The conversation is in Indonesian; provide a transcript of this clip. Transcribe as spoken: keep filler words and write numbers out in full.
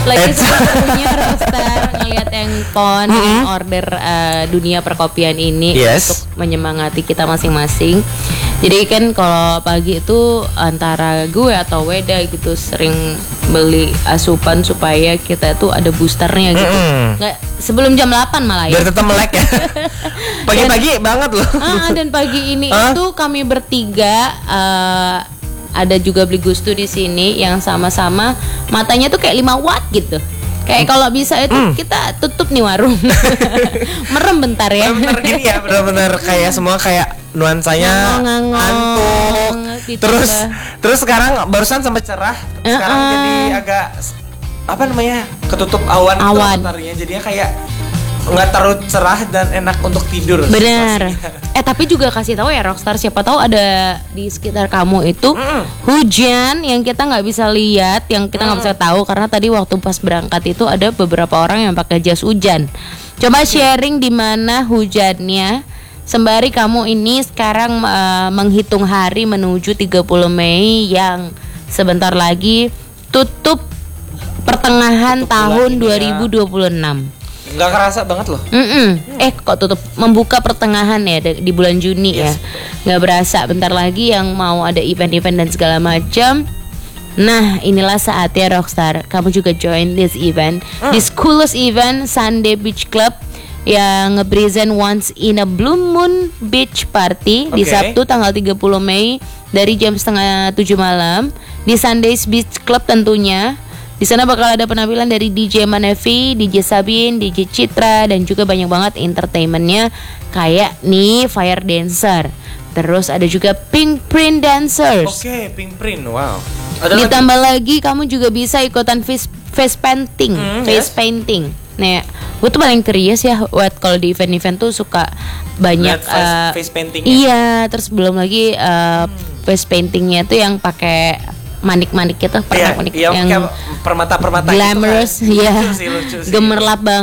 Lagi serunya Rockstar ngelihat yang pon mm-hmm. yang order uh, dunia perkopian ini yes. untuk menyemangati kita masing-masing. Jadi kan kalau pagi itu antara gue atau Weda gitu sering beli asupan supaya kita tuh ada boosternya gitu. Mm-hmm. Nggak sebelum jam delapan malah ya. Biar tetap melek ya. Pagi-pagi dan, banget loh. Uh, dan pagi ini huh? itu kami bertiga uh, ada juga beli Gustu di sini yang sama-sama matanya tuh kayak lima watt gitu. Kayak kalau bisa itu mm. kita tutup nih warung. Merem bentar ya. Bener gini ya, benar-benar kayak semua kayak nuansanya ngantuk. Terus terus sekarang barusan sempat cerah, uh-uh. sekarang jadi agak apa namanya? ketutup awan, awan. Gitu, jadinya kayak nggak terlalu cerah dan enak untuk tidur. Benar. Eh tapi juga kasih tahu ya Rockstar, siapa tahu ada di sekitar kamu itu mm. hujan yang kita nggak bisa lihat, yang kita nggak mm. bisa tahu karena tadi waktu pas berangkat itu ada beberapa orang yang pakai jas hujan. Coba sharing di mana hujannya. Sembari kamu ini sekarang uh, menghitung hari menuju tiga puluh Mei yang sebentar lagi tutup pertengahan tutup tahun dua ribu dua puluh enam. Nggak kerasa banget loh. Mm-mm. Eh kok tutup membuka pertengahan ya di bulan Juni yes. ya. Nggak berasa bentar lagi yang mau ada event-event dan segala macam. Nah inilah saatnya Rockstar, kamu juga join this event, mm. this coolest event Sunday Beach Club yang nge-present once in a blue moon beach party okay. di Sabtu tanggal tiga puluh Mei dari jam setengah tujuh malam di Sundays Beach Club tentunya. Di sana bakal ada penampilan dari D J Manevi, D J Sabin, D J Citra dan juga banyak banget entertainmentnya kayak nih Fire Dancer. Terus ada juga Pink Print Dancers. Oke, okay, Pink Print, wow. Ada ditambah lagi? lagi kamu juga bisa ikutan face, face painting, mm, face yes. painting. Nah, gue tuh paling curious ya, buat kalau di event-event tuh suka banyak face, uh, face painting. Iya, terus belum lagi uh, hmm. face paintingnya tuh yang pakai manik-manik gitu, permak-manik yeah, yang permata-permata glamorous, gitu kan. ya, lucu sih, lucu sih. gemerlap banget.